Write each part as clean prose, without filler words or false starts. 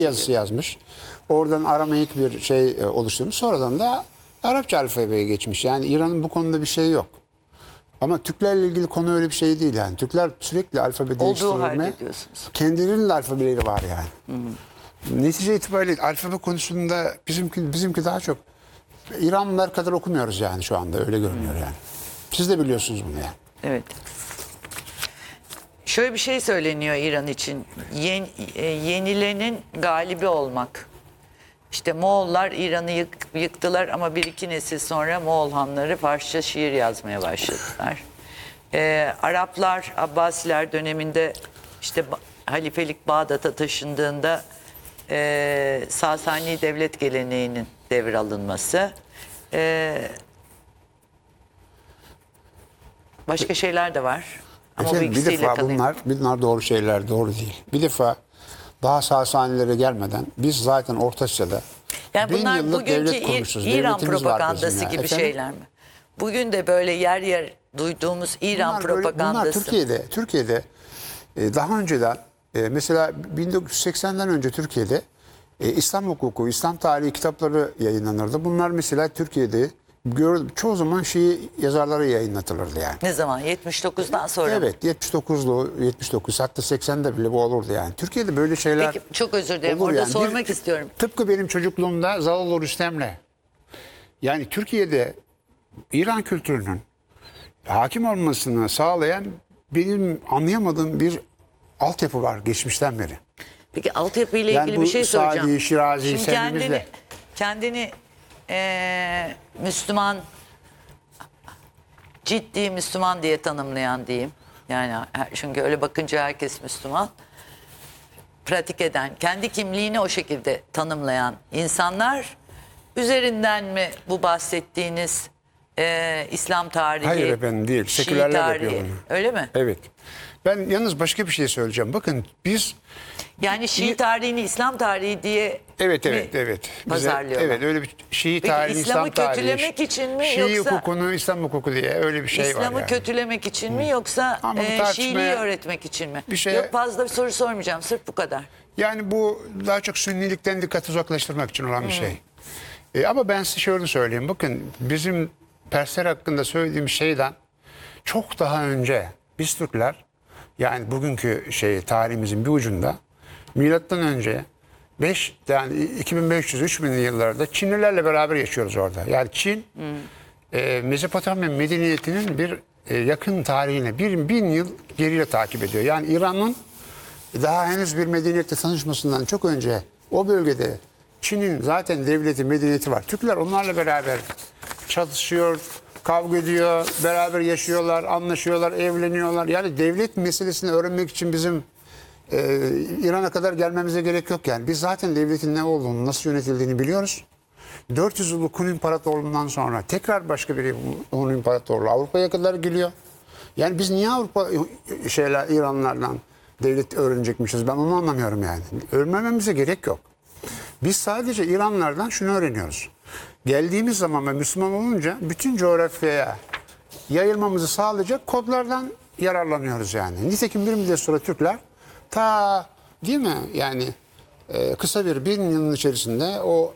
yazısı yazmış. Oradan Aramaik bir şey oluşturmuş. Sonradan da Arapça alfabeye geçmiş. Yani İran'ın bu konuda bir şey yok. Ama Türklerle ilgili konu öyle bir şey değil yani. Türkler sürekli alfabe değiştirme. Kendilerinin de alfabeleri var yani. Netice itibariyle alfabe konusunda bizimki daha çok İranlılar kadar okumuyoruz yani şu anda öyle görünüyor yani. Siz de biliyorsunuz bunu yani. Evet. Şöyle bir şey söyleniyor İran için. Yenilenin galibi olmak. İşte Moğollar İran'ı yıktılar ama bir iki nesil sonra Moğol hanları Farsça şiir yazmaya başladılar. Araplar Abbasiler döneminde işte halifelik Bağdat'a taşındığında Sasani devlet geleneğinin devralınması. Başka şeyler de var. Ama Efendim, bir defa bunlar doğru şeyler, doğru değil. Bir defa daha Sasanilere gelmeden biz zaten Orta Asya'da yani 1000 bunlar yıllık devlet kurmuşuz. İran propagandası gibi Efendim? şeyler mi? Bugün de böyle yer yer duyduğumuz İran propagandası. Bunlar Türkiye'de daha önceden mesela 1980'den önce Türkiye'de İslam hukuku, İslam tarihi kitapları yayınlanırdı. Bunlar mesela Türkiye'de çoğu zaman Şii yazarları yayınlatılırdı yani. Ne zaman? 79'dan sonra Evet, 79 hatta 80'de bile bu olurdu yani. Türkiye'de böyle şeyler. Peki, çok özür dilerim. olur Orada yani. sormak istiyorum. Tıpkı benim çocukluğumda Zalal Rüstem'le. Yani Türkiye'de İran kültürünün hakim olmasını sağlayan benim anlayamadığım bir altyapı var geçmişten beri. Peki altyapı ile Yani ilgili bir şey soracağım. Sadi, Şirazi, Şimdi sevmemizle. kendini Müslüman, ciddi Müslüman diye tanımlayan diyeyim. Yani çünkü öyle bakınca herkes Müslüman. Pratik eden, kendi kimliğini o şekilde tanımlayan insanlar üzerinden mi bu bahsettiğiniz İslam tarihi? Hayır efendim değil. Şii Sekülerler tarihi, yapıyor bunu. öyle mi? Evet. Ben yalnız başka bir şey söyleyeceğim. Bakın biz Yani Şii tarihini İslam tarihi diye evet. pazarlıyorlar. Evet öyle bir Şii tarihi, İslam'ı İslam tarihi. kötülemek için mi Şii yoksa hukukunu İslam hukuku diye öyle bir şey var İslam'ı yani. kötülemek için mi yoksa Ama bu tartışmaya Şiiliği öğretmek için mi? bir şeye- Yok, fazla bir soru sormayacağım, sırf bu kadar. Yani bu daha çok sünnilikten dikkati uzaklaştırmak için olan bir şey. Ama ben size şöyle söyleyeyim. Bakın bizim Persler hakkında söylediğim şeyden çok daha önce biz Türkler yani bugünkü tarihimizin bir ucunda milattan önce 2500-3000'li yıllarda Çinlilerle beraber yaşıyoruz orada. Yani Çin Mezopotamya medeniyetinin bir yakın tarihine 1000 yıl geriye takip ediyor. Yani İran'ın daha henüz bir medeniyetle tanışmasından çok önce o bölgede Çin'in zaten devleti, medeniyeti var. Türkler onlarla beraber çalışıyor, kavga ediyor, beraber yaşıyorlar, anlaşıyorlar, evleniyorlar. Yani devlet meselesini öğrenmek için bizim İran'a kadar gelmemize gerek yok yani. Biz zaten devletin ne olduğunu, nasıl yönetildiğini biliyoruz. 400 yıllık Hun İmparatorluğu'ndan sonra tekrar başka bir Hun İmparatorluğu Avrupa'ya kadar geliyor. Yani biz niye İranlardan devlet öğrenecekmişiz? Ben onu anlamıyorum yani. Öğrenmemize gerek yok. Biz sadece İranlardan şunu öğreniyoruz. Geldiğimiz zaman ve Müslüman olunca bütün coğrafyaya yayılmamızı sağlayacak kodlardan yararlanıyoruz yani. Nitekim bir müddet sonra Türkler değil mi yani kısa bir 1000 yılın içerisinde o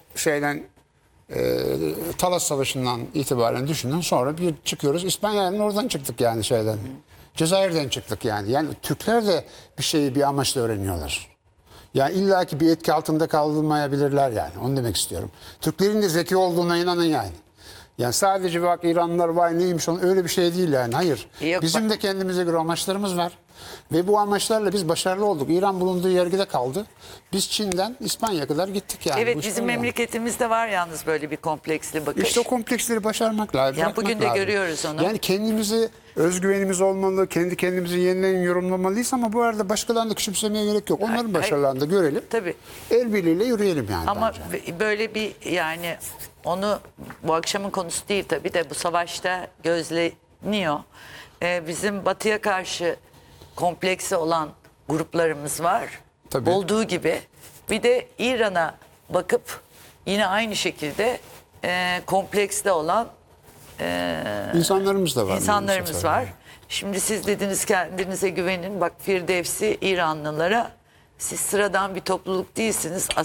Talas Savaşı'ndan itibaren düşünün sonra bir çıkıyoruz. İspanya'nın oradan çıktık yani Cezayir'den çıktık yani. Yani Türkler de bir şeyi bir amaçla öğreniyorlar. Yani illaki bir etki altında kalmayabilirler yani. Onu demek istiyorum. Türklerin de zeki olduğuna inanın yani. Yani sadece bak İranlılar vay neymiş öyle bir şey değil yani. Hayır. Yok, bizim de kendimize göre amaçlarımız var. Ve bu amaçlarla biz başarılı olduk. İran bulunduğu yergide kaldı. Biz Çin'den İspanya'ya kadar gittik yani. Evet, bizim memleketimizde var yalnız böyle bir kompleksli bakış. İşte o kompleksleri başarmak lazım. Yani bugün de görüyoruz onu. Yani kendimizi, özgüvenimiz olmalı, kendi kendimizi yeniden yorumlamalıyız ama bu arada başkalarını da küçümsemeye gerek yok. Onların başarılarını da görelim. Tabii. El birliğiyle yürüyelim yani. Ama bence. böyle bir yani onu bu akşamın konusu değil tabii de bu savaşta gözleniyor. Bizim batıya karşı kompleksi olan gruplarımız var. Tabii. Olduğu gibi bir de İran'a bakıp yine aynı şekilde kompleksli olan insanlarımız da var. İnsanlarımız var. Şimdi siz dediniz kendinize güvenin. Bak Firdevsi İranlılara Siz sıradan bir topluluk değilsiniz.